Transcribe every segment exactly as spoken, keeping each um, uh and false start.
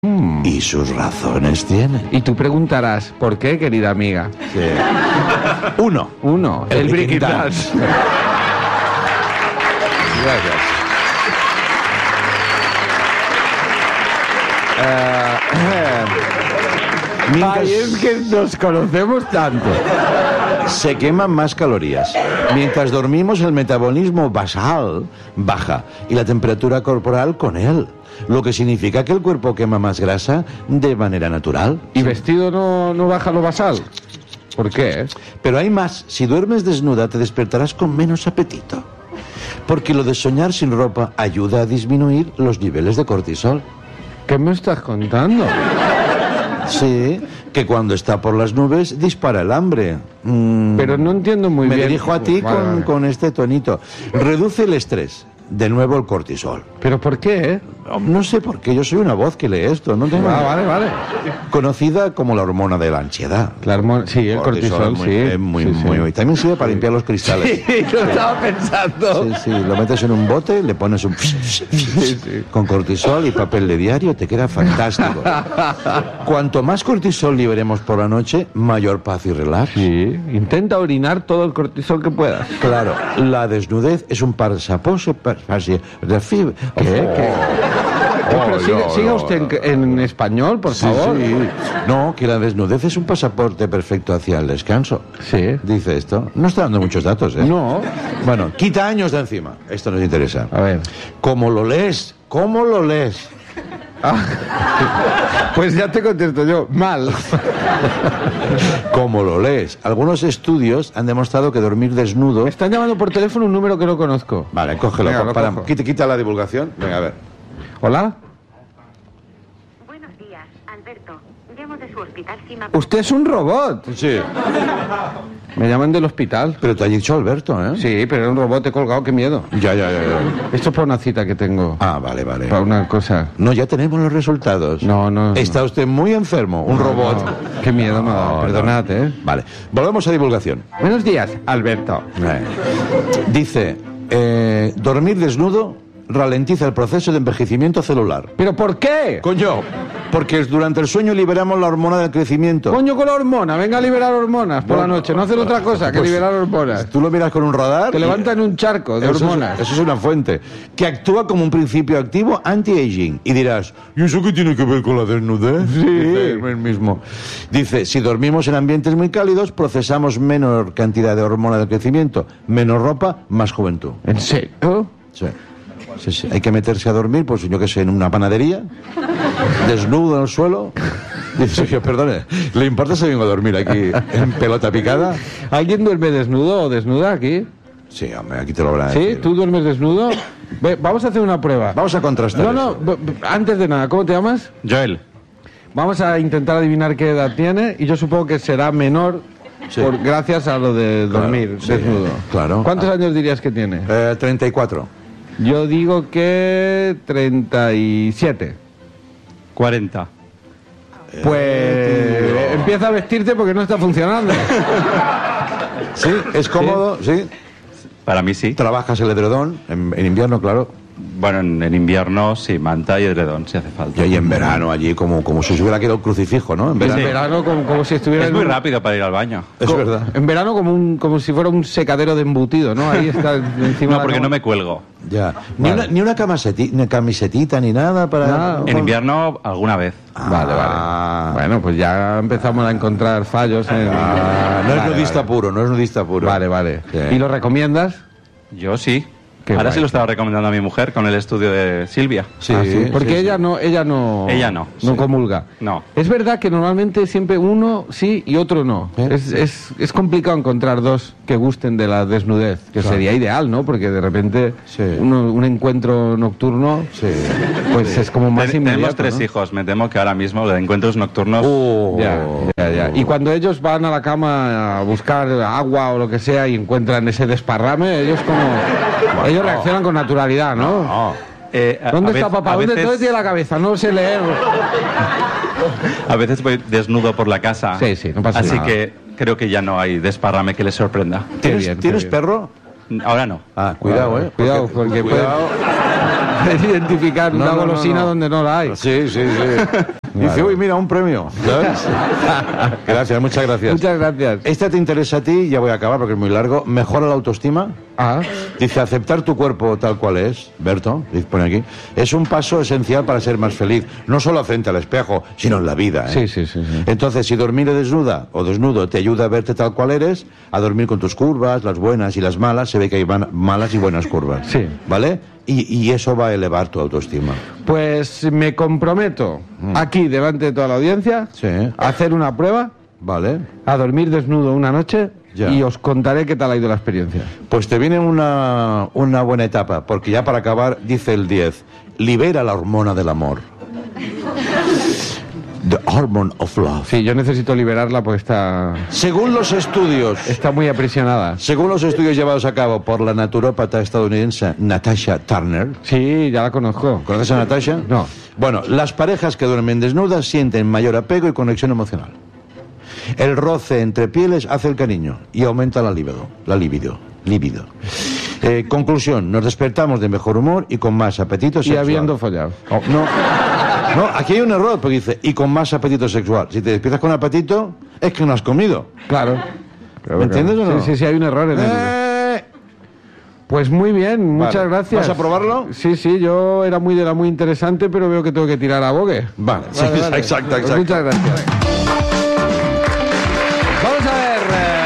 Mm. Y sus razones tiene. Y tú preguntarás, ¿por qué, querida amiga? Sí. Uno. Uno. El, el breaking dance. Gracias. Uh, uh, Ay, es que nos conocemos tanto. Se queman más calorías. Mientras dormimos, el metabolismo basal baja y la temperatura corporal con él. Lo que significa que el cuerpo quema más grasa de manera natural. ¿Y vestido no, no baja lo basal? ¿Por qué? Pero hay más. Si duermes desnuda, te despertarás con menos apetito. Porque lo de soñar sin ropa ayuda a disminuir los niveles de cortisol. ¿Qué me estás contando? Sí, que cuando está por las nubes dispara el hambre. Mm, Pero no entiendo muy me bien. Me dirijo a ti vale, con, vale. con este tonito. Reduce el estrés. De nuevo el cortisol. ¿Pero por qué? Eh? No sé por qué, yo soy una voz que lee esto. No tengo... Ah, vale, vale. Conocida como la hormona de la ansiedad. La hormona, sí, el cortisol, cortisol muy, sí. Es muy, sí, muy, sí. muy. También sirve para limpiar los cristales. Sí, lo estaba pensando. Sí, sí, lo metes en un bote, le pones un... Sí, sí. Con cortisol y papel de diario, te queda fantástico. Cuanto más cortisol liberemos por la noche, mayor paz y relax. Sí, intenta orinar todo el cortisol que puedas. Claro, la desnudez es un pasaporte... ¿Qué? ¿Qué? ¿Qué? Oh, Pero siga, no, siga no, usted no. En, en español, por Sí, favor. sí. No, que la desnudez es un pasaporte perfecto hacia el descanso. Sí. Dice esto. No está dando muchos datos, ¿eh? No. Bueno, quita años de encima. Esto nos interesa. A ver. ¿Cómo lo lees? ¿Cómo lo lees? Ah, pues ya te contesto yo. Mal. ¿Cómo lo lees? Algunos estudios han demostrado que dormir desnudo... Me están llamando por teléfono un número que no conozco. Vale, cógelo. Venga, lo para, cojo. quita, quita la divulgación. Venga, a ver. ¿Hola? Buenos días, Alberto. Llamo de su hospital Cima. Usted es un robot. Sí. Me llaman del hospital. Pero te ha dicho Alberto, ¿eh? Sí, pero era un robot, he colgado, qué miedo. Ya, ya, ya, ya. Esto es para una cita que tengo. Ah, vale, vale. Para una cosa. No, ya tenemos los resultados. No, no. Está no. usted muy enfermo. Un No, robot. no. Qué miedo me ha dado. No, Perdonad, no. ¿eh? Vale. Volvemos a divulgación. Buenos días, Alberto. Eh. Dice, eh, dormir desnudo ralentiza el proceso de envejecimiento celular. ¿Pero por qué? Coño, porque durante el sueño liberamos la hormona del crecimiento. Coño con la hormona, venga a liberar hormonas por No, la noche, no hacer otra cosa que pues, liberar hormonas. Tú lo miras con un radar... Te y- levantan un charco de Eso hormonas. Es, eso es una fuente que actúa como un principio activo anti-aging. Y dirás, ¿y eso qué tiene que ver con la desnudez? Sí. Dice el mismo. Dice, si dormimos en ambientes muy cálidos, procesamos menor cantidad de hormona del crecimiento. Menos ropa, más juventud. ¿En serio? Sí. Sí, sí. Hay que meterse a dormir, pues yo qué sé, en una panadería, desnudo en el suelo. Dice, yo, perdone, ¿le importa si vengo a dormir aquí en pelota picada? ¿Alguien duerme desnudo o desnuda aquí? Sí, hombre, aquí te lo van a ¿Sí? decir. ¿Tú duermes desnudo? Ve, vamos a hacer una prueba. Vamos a contrastar No, no, eso. b- b- antes de nada, ¿cómo te llamas? Joel, Vamos a intentar adivinar qué edad tiene y yo supongo que será menor Sí. por, gracias a lo de Claro, dormir sí, desnudo. claro. ¿Cuántos Ah. años dirías que tiene? Eh, treinta y cuatro. Yo digo que treinta y siete. cuarenta. Pues empieza a vestirte porque no está funcionando. Sí, es cómodo, sí. Para mí sí. Trabajas el edredón, en, en invierno, claro. Bueno, en, en invierno sí, manta y edredón si hace falta. Y ahí en verano, allí como, como si se hubiera quedado un crucifijo, ¿no? En En verano. verano como, como si estuviera... Es en muy un- rápido para ir al baño. Es co- verdad. En verano como, un, como si fuera un secadero de embutido, ¿no? Ahí está encima de No, la porque cama. no me cuelgo. Ya. Ni, Vale. una, ni una camiseti- ni camisetita ni nada para... Nada. En invierno alguna vez. Ah. Vale, vale. Bueno, pues ya empezamos a encontrar fallos en... Ah, no es Vale, nudista vale. puro, no es nudista puro. Vale, vale. Sí. ¿Y lo recomiendas? Yo sí. Qué Ahora guay. se lo estaba recomendando a mi mujer con el estudio de Silvia. Sí, Ah, sí, porque sí, ella sí. no ella no Ella no, no sí. comulga. No. Es verdad que normalmente siempre uno sí y otro no. ¿Eh? Es, es, es complicado encontrar dos que gusten de la desnudez, que Claro. sería ideal, ¿no? Porque de repente Sí. uno- un encuentro nocturno Sí. pues es como más Ten- inmediato. Tenemos tres ¿no? hijos. Me temo que ahora mismo de encuentros nocturnos... Oh. Ya, ya, ya. Y cuando ellos van a la cama a buscar agua o lo que sea y encuentran ese desparrame, ellos como ellos reaccionan con naturalidad, ¿no? No. Eh, a- ¿Dónde a está vez- papá? a ¿Dónde, veces- ¿Dónde tiene la cabeza? No sé leer. A veces voy desnudo por la casa. Sí, sí, no pasa Así nada. que creo que ya no hay desparrame que les sorprenda. Qué ¿Tienes, bien, qué ¿tienes bien. perro? Ahora no. Ah, cuidado, eh. Cuidado, porque puede- cuidado. identificar No, una no, no, golosina no. donde no la hay. Sí, sí, sí. Dice, uy, mira, un premio. ¿Sabes? Gracias, muchas gracias. Muchas gracias. Esta te interesa a ti, ya voy a acabar porque es muy largo. ¿Mejora la autoestima? Ah, Dice, aceptar tu cuerpo tal cual es, Berto, dice, pone aquí, es un paso esencial para ser más feliz, no solo frente al espejo, sino en la vida. ¿eh? sí, sí, sí, sí. Entonces, si dormir desnuda o desnudo te ayuda a verte tal cual eres, a dormir con tus curvas, las buenas y las malas, se ve que hay van- malas y buenas curvas. Sí. ¿Vale? Y, y eso va a elevar tu autoestima. Pues me comprometo aquí, delante de toda la audiencia, Sí. a hacer una prueba, ¿Vale? a dormir desnudo una noche Ya. y os contaré qué tal ha ido la experiencia. Pues te viene una, una buena etapa, porque ya para acabar, dice el diez, libera la hormona del amor. The hormone of love. Sí, yo necesito liberarla porque está, Según los estudios, está muy aprisionada. según los estudios llevados a cabo por la naturópata estadounidense Natasha Turner, Sí, ya la conozco. ¿conoces a Natasha? No. Bueno, las parejas que duermen desnudas sienten mayor apego y conexión emocional. El roce entre pieles hace el cariño y aumenta la libido. La libido. Libido. Eh, conclusión, nos despertamos de mejor humor y con más apetito Y sexual. habiendo follado. Oh, no, no, aquí hay un error, porque dice, y con más apetito sexual. Si te despiertas con apetito, es que no has comido. Claro. ¿Me entiendes o no? Sí, sí, sí, hay un error en el... Eh, Pues muy bien, muchas Vale. gracias. ¿Vas a probarlo? Sí, sí, yo era muy de la muy interesante, pero veo que tengo que tirar a bogue. Vale, sí, Vale, vale. exacto, Pues exacto. muchas gracias. Vamos a ver.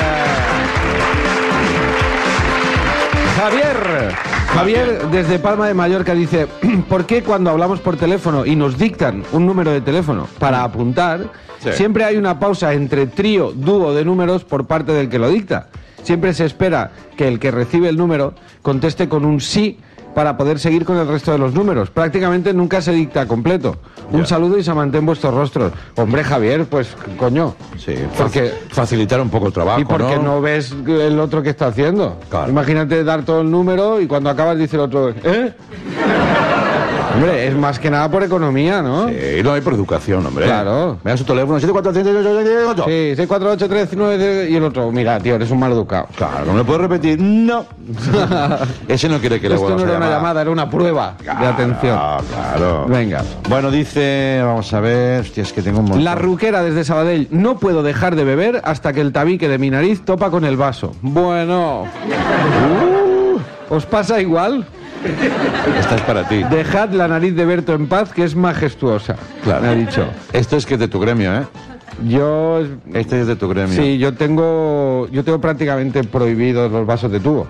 eh, Javier. Javier, desde Palma de Mallorca, dice, ¿por qué cuando hablamos por teléfono y nos dictan un número de teléfono para apuntar, Sí. siempre hay una pausa entre trío, dúo de números por parte del que lo dicta? Siempre se espera que el que recibe el número conteste con un sí para poder seguir con el resto de los números. Prácticamente nunca se dicta completo. Un Ya. saludo y se mantén vuestros rostros. Hombre, Javier, pues, coño. Sí, Porque- faci- facilitar un poco el trabajo, ¿Y por qué no ves el otro que está haciendo? Claro. Imagínate dar todo el número y cuando acabas dice el otro, ¿eh? Hombre, es más que nada por economía, ¿no? Sí, no hay por educación, hombre. Claro. Me da su teléfono, siete cuatro tres ocho. Sí, seis cuatro ocho tres nueve y el otro, mira, tío, eres un mal educado. Claro, ¿no le puedo repetir? No. Ese no quiere que le Esto no vuelvas era a una llamar. llamada, era una prueba de atención. Ah, claro. Venga. Bueno, dice, vamos a ver, hostia, es que tengo un montón. La ruquera desde Sabadell, no puedo dejar de beber hasta que el tabique de mi nariz topa con el vaso. Bueno. Uh, ¿os pasa igual? Esta es para ti. Dejad la nariz de Berto en paz, que es majestuosa. Claro. Me ha dicho. Esto es que es de tu gremio, ¿eh? Yo... Este es de tu gremio. Sí, yo tengo, yo tengo prácticamente prohibidos los vasos de tubo.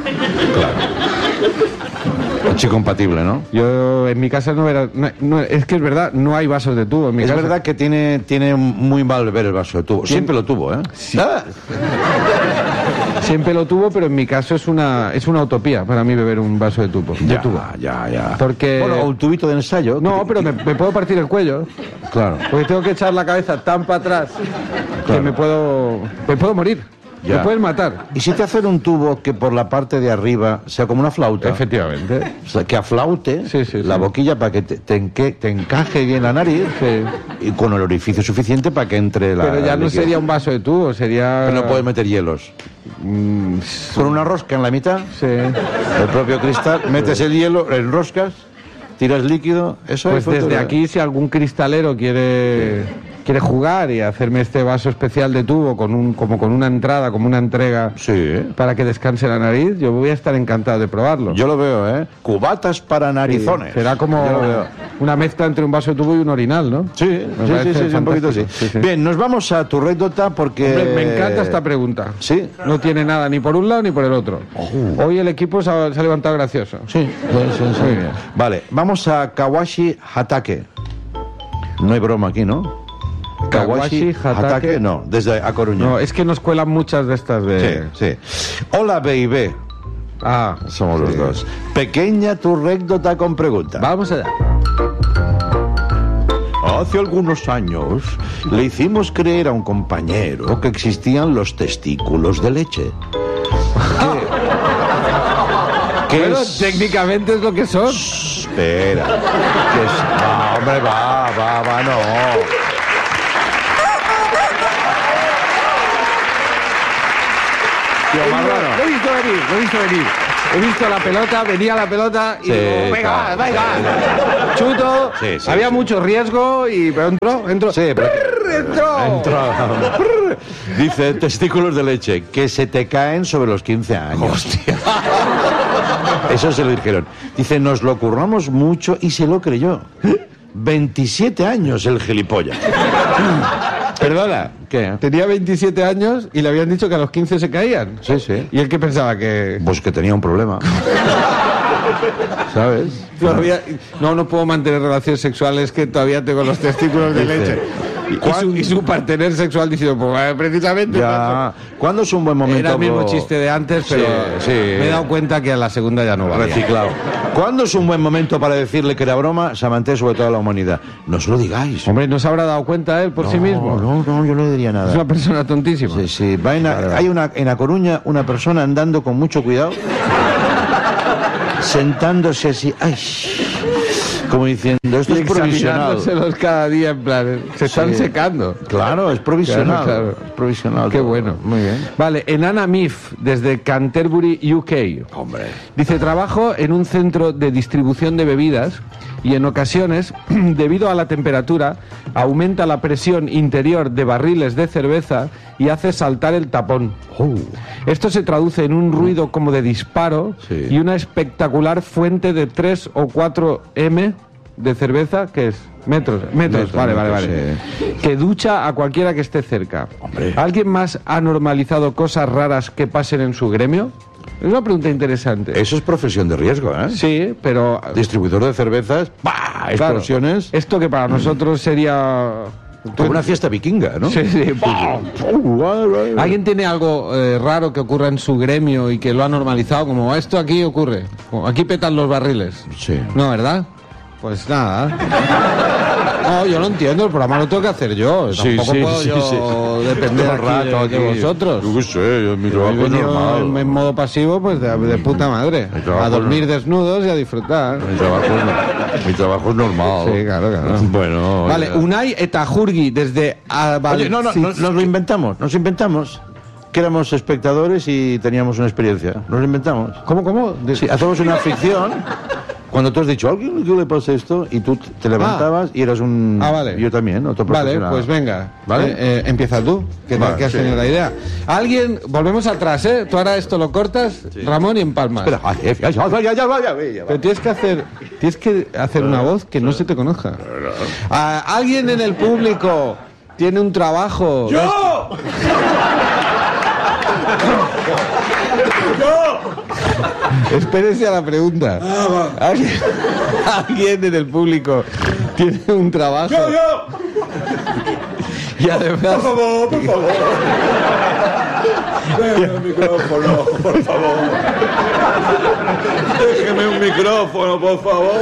Coche compatible, ¿no? Yo en mi casa no era... no- no- es que es verdad, no hay vasos de tubo en mi Es casa. verdad que tiene, tiene muy mal beber el vaso de tubo. Siempre lo tuvo, ¿eh? Ah, Siempre lo tuvo, pero en mi caso es una, es una utopía para mí beber un vaso de tubo. de ya, tubo. ya, ya. Porque- Bueno, o un tubito de ensayo. No, que- pero me, me puedo partir el cuello. Claro. Porque tengo que echar la cabeza tan para atrás que Claro. me puedo, me puedo morir. Ya. Me pueden matar. ¿Y si te hacen un tubo que por la parte de arriba sea como una flauta? Efectivamente. O sea, que aflaute Sí, sí, la sí. boquilla para que te, te enque- te encaje bien la nariz Sí. y con el orificio suficiente para que entre la. Pero ya el no líquido. sería un vaso de tubo, sería... Pero no puedes meter hielos. Mm, Con una rosca en la mitad, sí. el propio cristal, metes el hielo, enroscas, tiras líquido. Eso Pues es desde futuro. aquí, si algún cristalero quiere, quiere jugar y hacerme este vaso especial de tubo con un, como con una entrada, como una entrega Sí. para que descanse la nariz, yo voy a estar encantado de probarlo. Yo lo veo, ¿eh? Cubatas para Sí, narizones. será como Yo lo veo. una mezcla entre un vaso de tubo y un orinal, ¿no? Sí, Me sí, parece sí, sí, sí, un poquito así. fantástico. Sí, sí. Bien, nos vamos a tu anécdota porque... Hombre, me encanta esta pregunta. Sí. No tiene nada ni por un lado ni por el otro. Hoy el equipo se ha, se ha levantado gracioso. Sí, sí, sí, sí. Muy bien. Vale, vamos a Kawashi Hatake. No hay broma aquí, ¿no? Kawashi Hatake. no, desde A Coruña. No, es que nos cuelan muchas de estas de... Sí, sí. Hola, baby. Ah, Somos los sí. dos. Pequeña tu anécdota con pregunta. Vamos allá. Hace algunos años le hicimos creer a un compañero que existían los testículos de leche. ¿Qué, ¿Qué Bueno, es? técnicamente es lo que son. Espera. ¿Qué es? Ah, hombre, va, va, va, no. Tío, Lo Marrano. he visto venir, lo he visto venir. he visto la pelota, venía la pelota y Sí, digo, venga, claro. va, venga, chuto. Sí, sí, Había sí. mucho riesgo y pero entró, entró. Sí, pero... entró. Entró. Dice, testículos de leche, que se te caen sobre los quince años. Hostia. Eso se lo dijeron. Dice, nos lo curramos mucho y se lo creyó. veintisiete años el gilipollas. Perdona, ¿Qué? tenía veintisiete años y le habían dicho que a los quince se caían. Sí, sí. ¿Y él qué pensaba? Que Pues que tenía un problema. ¿Sabes? todavía no, no puedo mantener relaciones sexuales, que todavía tengo los testículos de Dice, leche. Y, y su, y su partener sexual diciendo, pues eh, precisamente... Ya. ¿Cuándo es un buen momento? Era el mismo bro? chiste de antes, pero Sí, sí. me he dado cuenta que a la segunda ya no va. Reciclado. ¿Cuándo es un buen momento para decirle que era broma? Samanté sobre toda la humanidad. No se lo digáis. Hombre, ¿no se habrá dado cuenta él por sí mismo? No, no, yo no le diría Es nada. una persona tontísima. Sí, sí. Va en a- hay una, en A Coruña una persona andando con mucho cuidado, sentándose así, ay, como diciendo, esto Y es provisional. examinándoselos cada día en plan, se están Sí. secando. Claro, es provisional. Claro, claro. Es provisional. Qué todo. bueno. Muy bien. Vale, Enana Mif, desde Canterbury, U K. Hombre. Dice, trabajo en un centro de distribución de bebidas y en ocasiones, debido a la temperatura, aumenta la presión interior de barriles de cerveza y hace saltar el tapón. Oh. Esto se traduce en un ruido como de disparo Sí. y una espectacular fuente de tres o cuatro M de cerveza, que es metros, metros, Metros, vale, vale, metros, vale, que ducha a cualquiera que esté cerca. Hombre. ¿Alguien más ha normalizado cosas raras que pasen en su gremio? Es una pregunta interesante. Eso es profesión de riesgo, ¿eh? Sí, pero Distribuidor de cervezas, ¡pah! claro, Explosiones. esto que para nosotros sería Como una fiesta vikinga, ¿no? Sí, sí. ¿Alguien tiene algo eh, raro que ocurra en su gremio y que lo ha normalizado? Como esto aquí ocurre. Como, aquí petan los barriles. Sí. No, ¿verdad? Pues nada. No, yo no entiendo, el programa lo tengo que hacer yo. Sí, Tampoco sí, puedo sí, yo sí. depender Todo el aquí rato de, de aquí. vosotros. Yo qué sé, mi Yo trabajo he es venido normal. en, en modo pasivo, pues de, de puta madre. Mi trabajo A dormir es- desnudos y a disfrutar. Mi trabajo, es, mi trabajo es normal. Sí, claro, claro. Bueno. Vale, oye. Unai Etajurgi, desde Oye, no, no, no, nos lo inventamos, nos inventamos. Que éramos espectadores y teníamos una experiencia. Nos lo inventamos. ¿Cómo, cómo? De- Sí, hacemos una ficción. Cuando tú has dicho, ¿a alguien qué le pasa esto? Y tú te levantabas y eras un... Ah, vale. Yo también, otro Vale, profesional. pues venga. ¿Vale? Eh, eh, empieza tú, que, te- Vale, que has sí. tenido la idea. Alguien, volvemos atrás, ¿eh? Tú ahora esto lo cortas, Ramón, y empalmas. Espera, ay, ya, ya, ya, ya, ya, ya, ya, ya. Pero tienes que hacer, tienes que hacer una voz que no se te conozca. Ah, ¿alguien en el público tiene un trabajo? ¡Yo! Espérese a la pregunta. ¿Alguien, alguien en el público tiene un trabajo? ¡Yo, yo! Y además, Por favor, por favor. Déjeme un micrófono, por favor. Déjeme un micrófono, por favor.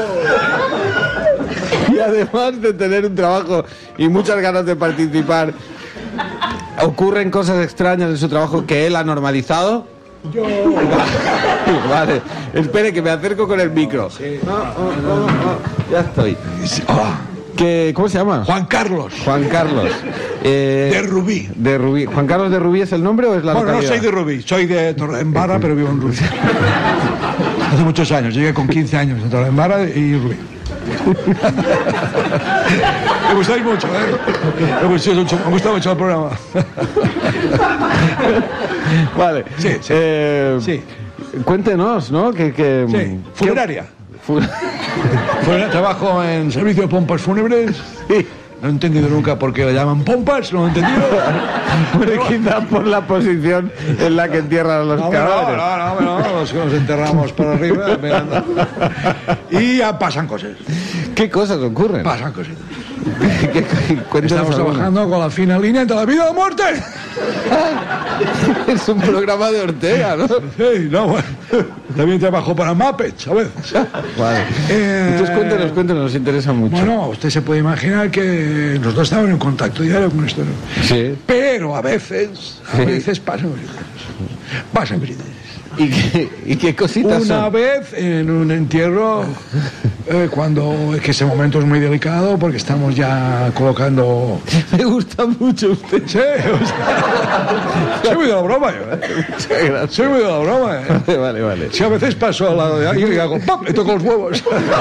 y además de tener un trabajo y muchas ganas de participar, ¿ocurren cosas extrañas en su trabajo que él ha normalizado? Yo. Vale, espere que me acerco con el micro. No, oh, oh, oh, ya estoy. ¿Qué, ¿Cómo se llama? Juan Carlos, Juan Carlos. Eh, de Rubí. de Rubí. ¿Juan Carlos de Rubí es el nombre o es la Bueno, no localidad? soy de Rubí, soy de Torredembarra, pero vivo en Rubí. Hace muchos años, llegué con quince años de Torredembarra y Rubí. Me gustáis mucho, ¿eh? Me gusta mucho, me gusta mucho el programa. Vale. Sí, sí. Eh, Sí. Cuéntenos, ¿no? Que, que, Sí, ¿qué- funeraria. fu- Funeraria, trabajo en servicio de pompas fúnebres. No he entendido nunca por qué le llaman pompas, no lo he entendido. Bueno, quizá por la posición en la que entierran a los No, no, cadáveres. no, no, no, no, los que nos enterramos por arriba. mirando. Y ya pasan cosas, ¿Qué cosas ocurren? pasan cosas. ¿Qué- qué- cuéntanos Estamos alguna. trabajando con la fina línea entre la vida y la muerte. Es un programa de Ortega, ¿no? Sí, no, bueno. También trabajo para Muppets a veces. Vale. Eh, Entonces cuéntenos, cuéntenos, nos interesa mucho. Bueno, usted se puede imaginar que los dos estaban en contacto diario con esto, ¿no? Sí. Pero a veces, a Sí. veces pasan cosas. Pasan cosas. ¿Y qué, y qué cositas Una son? vez en un entierro, eh, cuando es que ese momento es muy delicado porque estamos ya colocando. Me gusta mucho usted. Sí, o sea, soy muy de la broma, yo, ¿eh? Soy muy de la broma, ¿eh? Vale, vale, vale. Si a veces paso al lado de alguien y hago ¡pam! Le toco los huevos.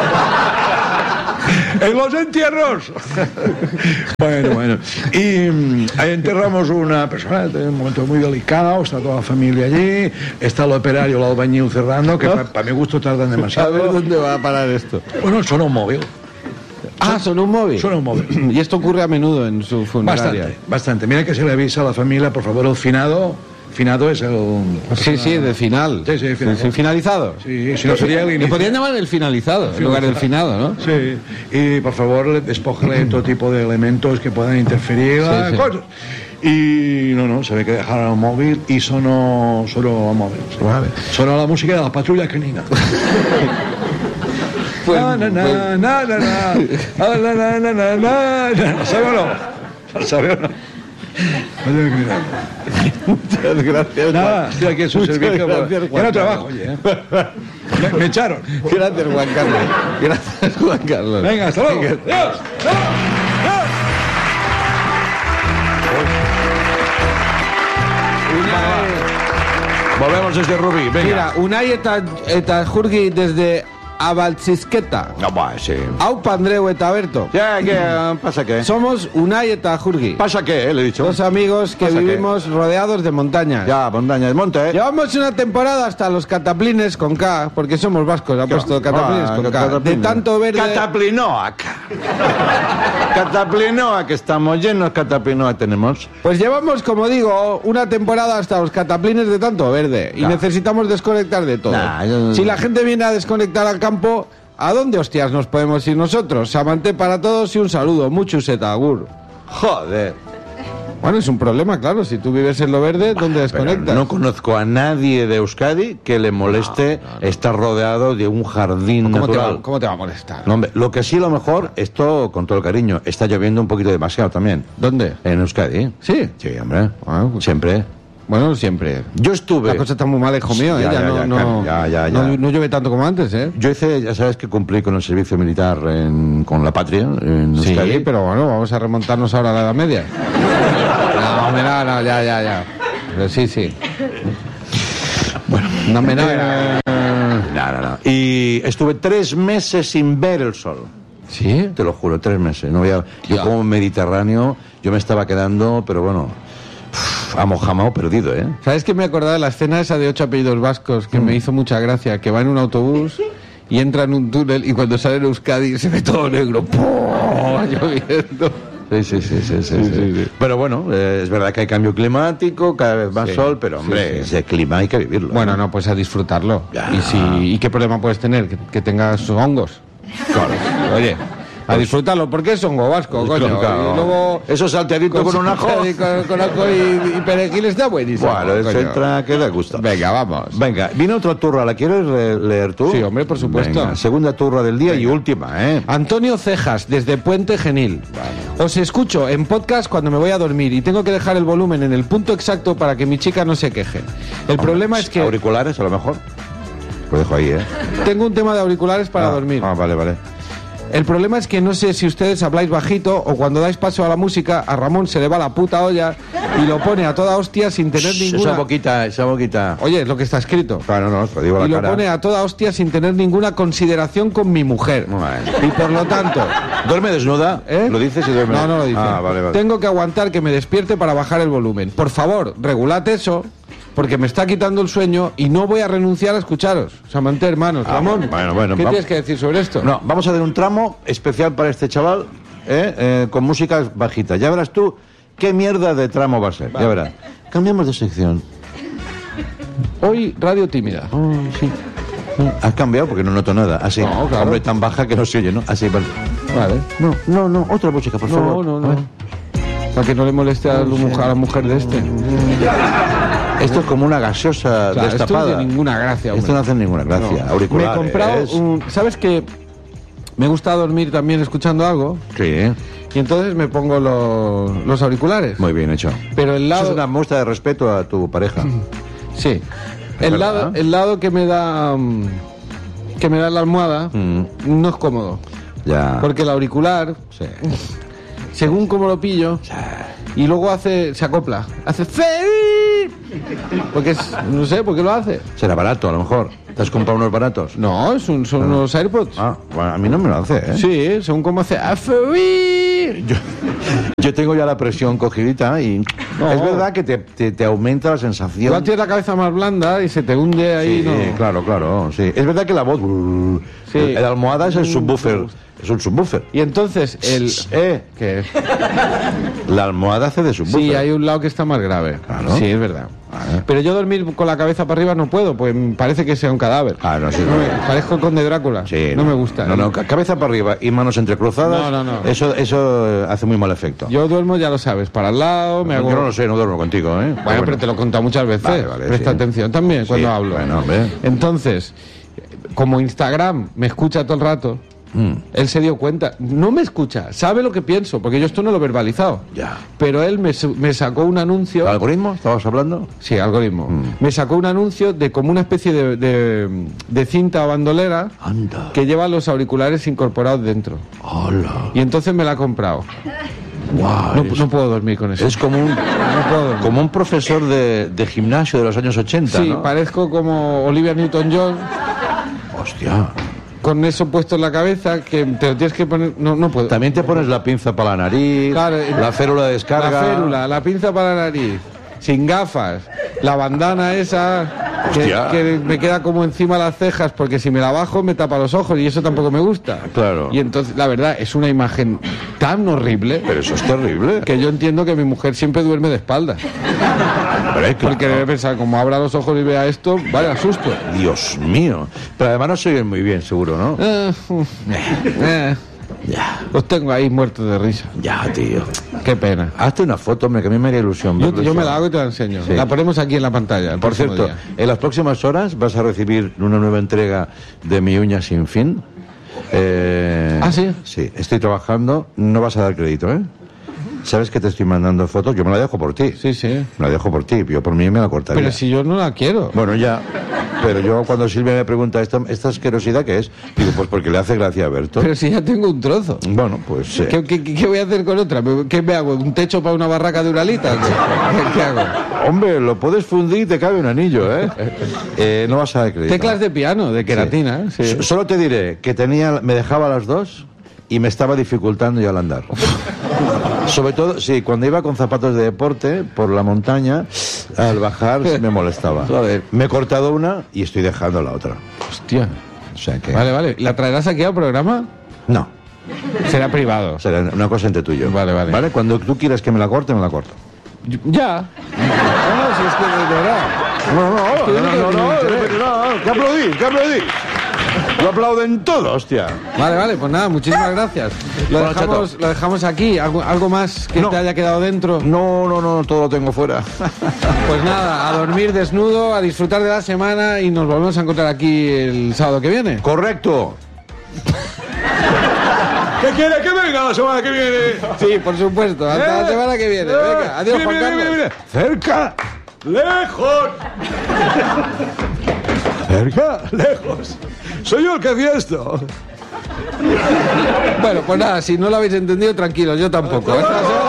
En los entierros. Bueno, bueno. Y mm, ahí enterramos una persona, en un momento muy delicado, está toda la familia allí, está el operario, el albañil cerrando, que para mi gusto tardan A demasiado. ver dónde va a parar esto. Bueno, suena un móvil. Ah, son un móvil. Suena un móvil. Y esto ocurre a menudo en su funeraria. Bastante, bastante. Mira que se le avisa a la familia, por favor, el finado. Finado es el... Sí, sí, de final. Sí, sí, final. Sí, finalizado. Sí, si no sería el Le inicio. podrían llamar el finalizado, en lugar del finado, ¿no? Sí, y por favor, le- despójale todo tipo de elementos que puedan interferir, Sí, a sí. cosas. Y no, no, se ve que dejaron el móvil y sonó, sonó el móvil. Vale. Sonó la música de la patrulla canina. Pues- Na, na, na, na, na, na. Ah, na, na, na, na, na, na. ¿Sabe o no? ¿Sabe o no? Patrulla canina. Muchas gracias. Nada, estoy aquí en su Muchas servicio. gracias, Ya Juan no Carlos. trabajo, oye. ¿eh? Me, me echaron. Gracias, Juan Carlos. Gracias, Juan Carlos. Venga, hasta luego. Venga. Adiós. Adiós. Volvemos desde Rubí, venga. Mira, Unai eta, eta Jurgi desde Abaltzizketa. No, buah, sí. Aupa Andreu eta Berto. Ya, ¿qué pasa qué? Somos Unai eta Jurgi. ¿Pasa qué? Le he dicho. Dos amigos que ¿Pasa qué? vivimos rodeados de montañas. Ya, montaña de monte, ¿eh? Llevamos una temporada hasta los cataplines con K, porque somos vascos, ha puesto cataplines Ah, con K. De cataplines. tanto verde... Cataplinoac. Cataplinoac, estamos llenos, Cataplinoac tenemos. Pues llevamos, como digo, una temporada hasta los cataplines de tanto verde. Y Nah. necesitamos desconectar de todo. Nah, yo- Si la gente viene a desconectar al campo, ¿a dónde hostias nos podemos ir nosotros? Samanté para todos y un saludo. Mucho agur. Joder. Bueno, es un problema, claro. Si tú vives en lo verde, ¿dónde Pero desconectas? no conozco a nadie de Euskadi que le moleste estar rodeado de un jardín ¿Cómo te, natural. va, ¿Cómo te va a molestar? No, hombre, lo que sí, lo mejor, esto con todo el cariño, está lloviendo un poquito demasiado también. ¿Dónde? En Euskadi. ¿Sí? Sí, hombre. Ah, pues- Siempre. Bueno, siempre. Yo estuve. La cosa está muy mal, hijo mío. ¿eh? Ya, Ya, ya, no, ya, no, ya, ya, ya. no- no llueve tanto como antes, ¿eh? Yo hice, ya sabes que cumplí con el servicio militar en- con la patria en Sí, Euskadi. pero bueno, vamos a remontarnos ahora a la Edad Media. No, hombre, no, no, ya, ya, ya. Pero sí, sí. Bueno, no me no, era- No, no, no. Y estuve tres meses sin ver el sol. ¿Sí? Te lo juro, tres meses. No había, yo Ya. como mediterráneo, yo me estaba quedando, pero bueno, uf, amojamao perdido, ¿eh? ¿Sabes que me acordaba de la escena esa de ocho apellidos vascos que me hizo mucha gracia? Que va en un autobús y entra en un túnel y cuando sale en Euskadi se ve todo negro. ¡Pum! Lloviendo. Sí, sí, sí, sí, sí, Sí, sí. sí, sí. Pero bueno, eh, es verdad que hay cambio climático, cada vez más Sí, sol, pero hombre, sí, sí. ese clima hay que vivirlo. Bueno, no, pues a disfrutarlo. Ya. ¿Y, si, ¿Y qué problema puedes tener? Que, que tengas hongos. Claro. Oye, a disfrutarlo, porque es hongo vasco, Pues coño. claro. Y luego... Eso salteadito con un ajo. Con, con ajo y, y perejil está buenísimo. Bueno, eso coño. entra que da gusto. Venga, vamos. Venga, viene otra turra, ¿la quieres re- leer tú? Sí, hombre, por supuesto. Venga, segunda turra del día y última, ¿eh? Antonio Cejas, desde Puente Genil. Os escucho en podcast cuando me voy a dormir y tengo que dejar el volumen en el punto exacto para que mi chica no se queje. El problema es que Auriculares, a lo mejor. Lo dejo ahí, ¿eh? tengo un tema de auriculares para Ah, dormir. Ah, vale, vale. El problema es que no sé si ustedes habláis bajito o cuando dais paso a la música, a Ramón se le va la puta olla y lo pone a toda hostia sin tener Shh, ninguna... Esa boquita, esa boquita. Oye, es lo que está escrito. Claro, no, te lo digo a Y la lo cara. pone a toda hostia sin tener ninguna consideración con mi mujer. Bueno. Y por lo tanto... ¿Duerme desnuda? ¿Eh? ¿Lo dices y duerme? No, no lo dice. Ah, vale, vale. Tengo que aguantar que me despierte para bajar el volumen. Por favor, regulad eso, porque me está quitando el sueño y no voy a renunciar a escucharos. Samante, hermanos. Ah, Ramón, bueno, bueno, ¿qué vamos. tienes que decir sobre esto? No, vamos a hacer un tramo especial para este chaval, ¿eh? Eh, con música bajita. Ya verás tú qué mierda de tramo va a ser. Ya verás. Cambiamos de sección. Hoy, radio tímida. Oh, sí. Has cambiado porque no noto nada. Así. No, claro. Hombre, tan baja que no se oye, ¿no? Así, vale. Vale. No, no, no. Otra música, por No, favor. no, A no. ver. Para que no le moleste a la mujer, a la mujer de este. Esto es como una gaseosa Claro, esto no destapada. tiene ninguna gracia, hombre. Esto no hace ninguna gracia. No. Me Auriculares. he comprado un... ¿Sabes qué? Me gusta dormir también escuchando algo Sí, y entonces me pongo los, los auriculares. muy bien hecho. Pero el Eso lado... es una muestra de respeto a tu pareja. Sí. El ¿verdad? lado, el lado que me da mm, que me da la almohada Mm. no es cómodo. Ya. Porque el auricular, Sí. según como lo pillo, y luego hace, se acopla, hace fe- porque es, no sé, ¿por qué lo hace? Será barato, a lo mejor. ¿Te has comprado unos baratos? No, es un- son unos AirPods. Ah, bueno, a mí no me lo hace, ¿eh? Sí, según cómo hace. hace- Yo, yo tengo ya la presión cogidita y No. es verdad que te, te, te aumenta la sensación. Igual tienes la cabeza más blanda y se te hunde ahí. Sí, no. claro, claro, sí. Es verdad que la voz... Sí. El, el almohada es el subwoofer. Es un subwoofer. Y entonces, el. Eh, ¿Qué? la almohada hace de subwoofer. Sí, hay un lado que está más grave. Claro. Sí, es verdad. Vale. Pero yo dormir con la cabeza para arriba no puedo, pues me parece que sea un cadáver. Ah, no, sí. No me- parezco el conde Drácula. Sí, no, me gusta. No, no, ca- cabeza para arriba y manos entrecruzadas. No, no, no. Eso, eso eh, hace muy mal efecto. Yo duermo, ya lo sabes, para el lado, me Yo hago. no lo sé, no duermo contigo, ¿eh? Bueno, pero te lo he contado muchas veces. Vale, vale, Presta sí. atención también cuando Sí, hablo. bueno, hombre. Entonces, como Instagram me escucha todo el rato, Mm, él se dio cuenta. No me escucha, sabe lo que pienso, porque yo esto no lo he verbalizado. ya. Pero él me, su- me sacó un anuncio. ¿El algoritmo? ¿Estabas hablando? Sí, algoritmo. Mm. Me sacó un anuncio de como una especie de, de, de cinta o bandolera Anda. que lleva los auriculares incorporados dentro. Hola. Y entonces me la ha comprado. Guau, No, es, no puedo dormir con eso. es como un, No puedo dormir. como un profesor de, de gimnasio de los años ochenta, Sí, ¿no? parezco como Olivia Newton-John Hostia. con eso puesto en la cabeza que te lo tienes que poner. No, no puedo. También te pones la pinza para la nariz, Claro, eh, la férula de descarga. La férula, la pinza para la nariz, sin gafas, la bandana esa que, Hostia. que me queda como encima las cejas porque si me la bajo me tapa los ojos y eso tampoco me gusta. Claro. Y entonces, la verdad, es una imagen tan horrible Pero eso es terrible. que yo entiendo que mi mujer siempre duerme de espaldas. Hombre, claro. Porque debe pensar, como abra los ojos y vea esto, vaya susto. Dios mío. Pero además no se oyen muy bien, seguro, ¿no? Eh, eh, Ya, los tengo ahí muertos de risa. ya, tío. Qué pena. Hazte una foto, hombre, que a mí me haría ilusión. Yo, verlo yo me eso. la hago y te la enseño. Sí. La ponemos aquí en la pantalla. el Por próximo cierto, día. en las próximas horas vas a recibir una nueva entrega de Mi Uña Sin Fin. Eh, ¿Ah, sí? Sí, estoy trabajando. No vas a dar crédito, ¿eh? Sabes que te estoy mandando fotos. Yo me la dejo por ti. Sí, sí. Me la dejo por ti. Yo por mí me la cortaría. Pero si yo no la quiero. Bueno, ya. Pero yo cuando Silvia me pregunta, ¿esta, esta asquerosidad qué es? Digo, pues porque le hace gracia a Berto. Pero si ya tengo un trozo. Bueno, pues... eh, ¿Qué, qué, qué voy a hacer con otra? ¿Qué me hago? ¿Un techo para una barraca de Uralita? ¿Qué, qué, qué hago? Hombre, lo puedes fundir y te cabe un anillo, ¿eh? Eh, no vas a dar crédito. Teclas de piano, de queratina. Sí. S- Solo te diré que tenía, me dejaba las dos y me estaba dificultando ya al andar. Sobre todo, sí, cuando iba con zapatos de deporte por la montaña, al bajar me molestaba. Joder. Me he cortado una y estoy dejando la otra. Hostia. O sea que... Vale, vale. ¿La traerás aquí al programa? No, Será privado. será una cosa entre tú y yo. Vale, vale. Vale, cuando tú quieras que me la corte, me la corto. Ya. No, no, si es que de verdad. No, no, Estoy no, no, no, no, no, que aplaudí, que aplaudí. Lo aplauden todo, hostia. Vale, vale, pues nada, muchísimas gracias. Lo Bueno, dejamos, chato. lo dejamos aquí. ¿Algo, algo más que No. te haya quedado dentro? No, no, no, todo lo tengo fuera. Pues nada, a dormir desnudo, a disfrutar de la semana y nos volvemos a encontrar aquí el sábado que viene. Correcto. ¿Qué quiere que venga la semana que viene? Sí, por supuesto. Hasta la semana que viene. Venga, adiós, Juan Carlos. Cerca, lejos. Cerca, lejos. Soy yo el que hacía esto. Bueno, pues nada, si no lo habéis entendido, tranquilos, yo tampoco. Hasta la semana